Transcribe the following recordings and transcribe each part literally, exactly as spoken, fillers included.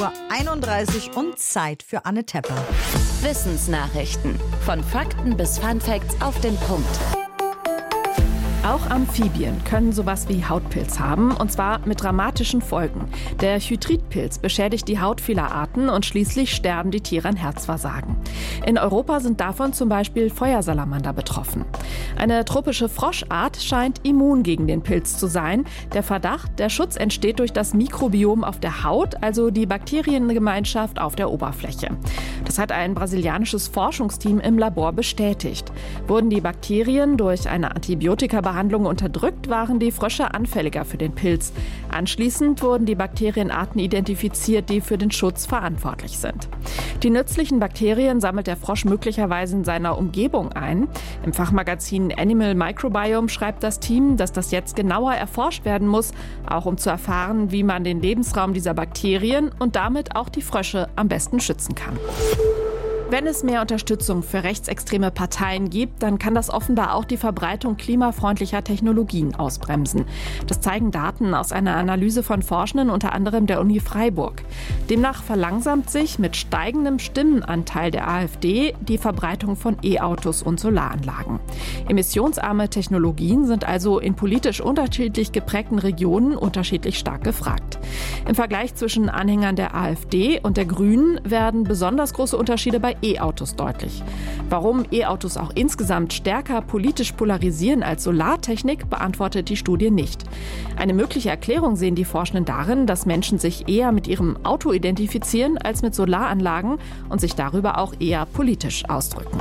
einunddreißig und Zeit für Anne Tepper. Wissensnachrichten. Von Fakten bis Funfacts auf den Punkt. Auch Amphibien können sowas wie Hautpilz haben, und zwar mit dramatischen Folgen. Der Chytridpilz beschädigt die Haut vieler Arten und schließlich sterben die Tiere an Herzversagen. In Europa sind davon zum Beispiel Feuersalamander betroffen. Eine tropische Froschart scheint immun gegen den Pilz zu sein. Der Verdacht, der Schutz entsteht durch das Mikrobiom auf der Haut, also die Bakteriengemeinschaft auf der Oberfläche. Das hat ein brasilianisches Forschungsteam im Labor bestätigt. Wurden die Bakterien durch eine Antibiotikabehandlung unterdrückt, waren die Frösche anfälliger für den Pilz. Anschließend wurden die Bakterienarten identifiziert, die für den Schutz verantwortlich sind. Die nützlichen Bakterien sammelt der Frosch möglicherweise in seiner Umgebung ein. Im Fachmagazin Animal Microbiome schreibt das Team, dass das jetzt genauer erforscht werden muss, auch um zu erfahren, wie man den Lebensraum dieser Bakterien und damit auch die Frösche am besten schützen kann. Wenn es mehr Unterstützung für rechtsextreme Parteien gibt, dann kann das offenbar auch die Verbreitung klimafreundlicher Technologien ausbremsen. Das zeigen Daten aus einer Analyse von Forschenden, unter anderem der Uni Freiburg. Demnach verlangsamt sich mit steigendem Stimmenanteil der AfD die Verbreitung von E-Autos und Solaranlagen. Emissionsarme Technologien sind also in politisch unterschiedlich geprägten Regionen unterschiedlich stark gefragt. Im Vergleich zwischen Anhängern der AfD und der Grünen werden besonders große Unterschiede bei E-Autos deutlich. Warum E-Autos auch insgesamt stärker politisch polarisieren als Solartechnik, beantwortet die Studie nicht. Eine mögliche Erklärung sehen die Forschenden darin, dass Menschen sich eher mit ihrem Auto identifizieren als mit Solaranlagen und sich darüber auch eher politisch ausdrücken.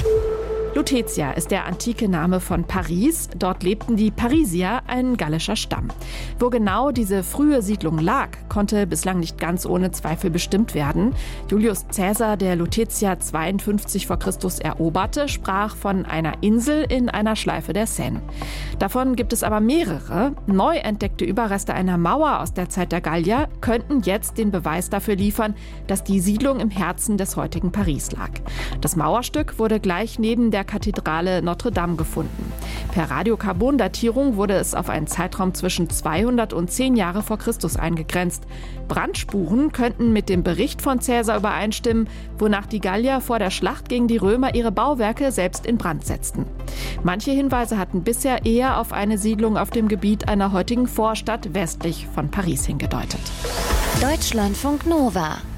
Lutetia ist der antike Name von Paris. Dort lebten die Parisier, ein gallischer Stamm. Wo genau diese frühe Siedlung lag, konnte bislang nicht ganz ohne Zweifel bestimmt werden. Julius Caesar, der Lutetia zweiundfünfzig vor Christus eroberte, sprach von einer Insel in einer Schleife der Seine. Davon gibt es aber mehrere. Neu entdeckte Überreste einer Mauer aus der Zeit der Gallier könnten jetzt den Beweis dafür liefern, dass die Siedlung im Herzen des heutigen Paris lag. Das Mauerstück wurde gleich neben der Kathedrale Notre Dame gefunden. Per Radiokarbondatierung wurde es auf einen Zeitraum zwischen zweihundert und zehn Jahre vor Christus eingegrenzt. Brandspuren könnten mit dem Bericht von Caesar übereinstimmen, wonach die Gallier vor der Schlacht gegen die Römer ihre Bauwerke selbst in Brand setzten. Manche Hinweise hatten bisher eher auf eine Siedlung auf dem Gebiet einer heutigen Vorstadt westlich von Paris hingedeutet. Deutschlandfunk Nova